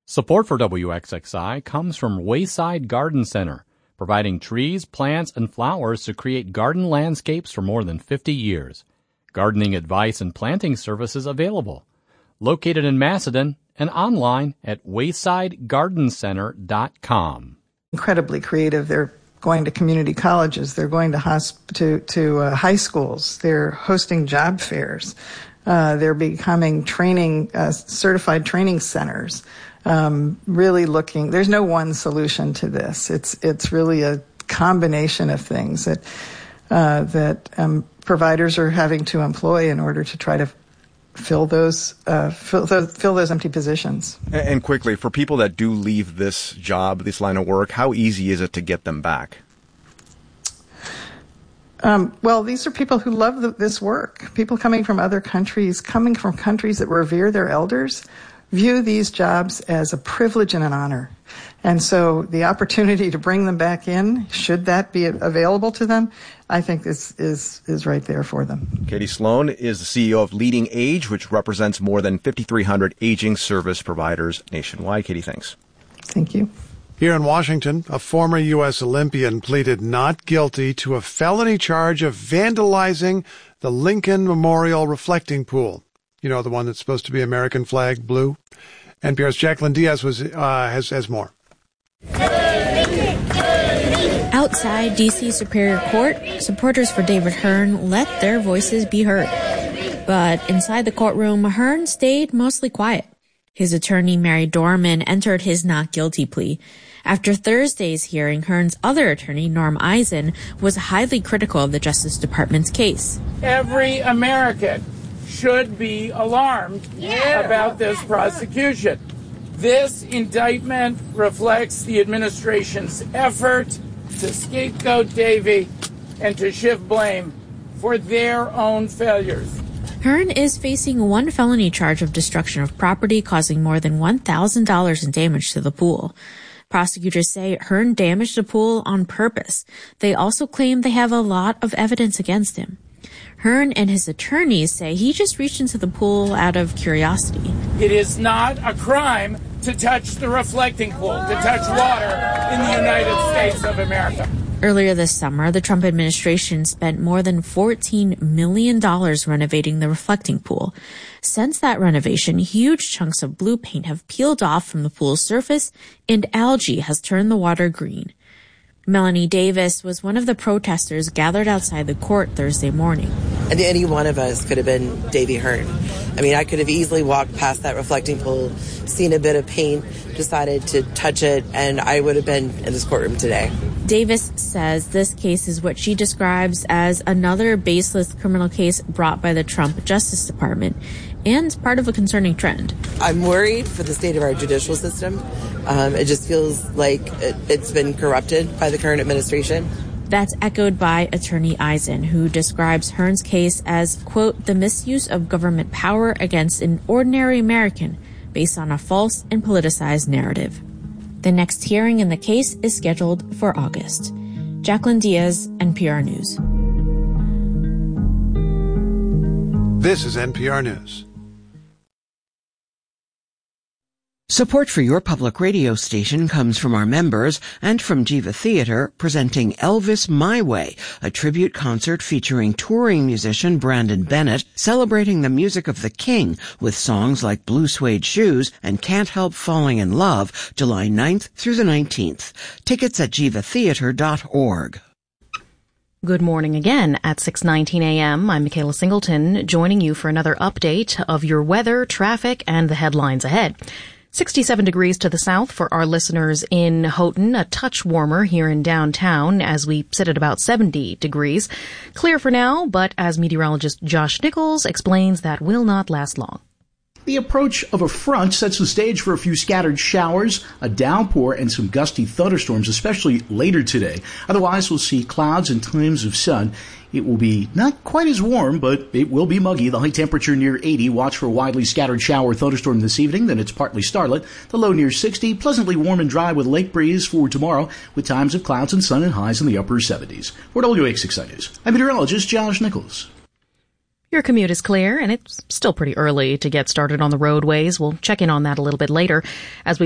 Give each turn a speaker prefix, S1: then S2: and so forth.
S1: Support for WXXI comes from Wayside Garden Center, providing trees, plants, and flowers to create garden landscapes for more than 50 years. Gardening advice and planting services available. Located in Macedon and online at waysidegardencenter.com.
S2: Incredibly creative. They're going to community colleges. They're going to high schools. They're hosting job fairs. They're becoming certified training centers. Really looking, there's no one solution to this. It's really a combination of things that providers are having to employ in order to try to fill those empty positions.
S3: And quickly, for people that do leave this job, this line of work, how easy is it to get them back?
S2: Well, these are people who love this work. People coming from other countries, coming from countries that revere their elders, view these jobs as a privilege and an honor. And so the opportunity to bring them back in, should that be available to them, I think this is right there for them.
S3: Katie Sloan is the CEO of Leading Age, which represents more than 5,300 aging service providers nationwide. Katie, thanks.
S2: Thank you.
S4: Here in Washington, a former U.S. Olympian pleaded not guilty to a felony charge of vandalizing the Lincoln Memorial reflecting pool. You know, the one that's supposed to be American flag blue. NPR's Jacqueline Diaz has more.
S5: Outside D.C. Superior Court, supporters for David Hearn let their voices be heard. But inside the courtroom, Hearn stayed mostly quiet. His attorney, Mary Dorman, entered his not guilty plea. After Thursday's hearing, Hearn's other attorney, Norm Eisen, was highly critical of the Justice Department's case.
S6: Every American should be alarmed about this prosecution. This indictment reflects the administration's effort to scapegoat Davey and to shift blame for their own failures.
S5: Hearn is facing one felony charge of destruction of property, causing more than $1,000 in damage to the pool. Prosecutors say Hearn damaged the pool on purpose. They also claim they have a lot of evidence against him. Hearn and his attorneys say he just reached into the pool out of curiosity.
S6: It is not a crime to touch the reflecting pool, to touch water in the United States of America.
S5: Earlier this summer, the Trump administration spent more than $14 million renovating the reflecting pool. Since that renovation, huge chunks of blue paint have peeled off from the pool's surface, and algae has turned the water green. Melanie Davis was one of the protesters gathered outside the court Thursday morning.
S7: And any one of us could have been Davey Hearn. I mean, I could have easily walked past that reflecting pool, seen a bit of paint, decided to touch it, and I would have been in this courtroom today.
S5: Davis says this case is what she describes as another baseless criminal case brought by the Trump Justice Department, and part of a concerning trend.
S7: I'm worried for the state of our judicial system. It just feels like it's been corrupted by the current administration.
S5: That's echoed by attorney Eisen, who describes Hearn's case as, quote, the misuse of government power against an ordinary American based on a false and politicized narrative. The next hearing in the case is scheduled for August. Jacqueline Diaz, NPR News.
S4: This is NPR News.
S8: Support for your public radio station comes from our members and from Jiva Theater, presenting Elvis My Way, a tribute concert featuring touring musician Brandon Bennett, celebrating the music of the King with songs like Blue Suede Shoes and Can't Help Falling in Love, July 9th through the 19th. Tickets at jivatheater.org.
S9: Good morning again at 6:19 a.m. I'm Michaela Singleton, joining you for another update of your weather, traffic, and the headlines ahead. 67 degrees to the south for our listeners in Houghton, a touch warmer here in downtown as we sit at about 70 degrees. Clear for now, but as meteorologist Josh Nichols explains, that will not last long.
S10: The approach of a front sets the stage for a few scattered showers, a downpour, and some gusty thunderstorms, especially later today. Otherwise, we'll see clouds and times of sun. It will be not quite as warm, but it will be muggy. The high temperature near 80. Watch for a widely scattered shower thunderstorm this evening. Then it's partly starlit. The low near 60. Pleasantly warm and dry with lake breeze for tomorrow, with times of clouds and sun and highs in the upper 70s. For WXXI News, I'm meteorologist Josh Nichols.
S9: Your commute is clear, and it's still pretty early to get started on the roadways. We'll check in on that a little bit later as we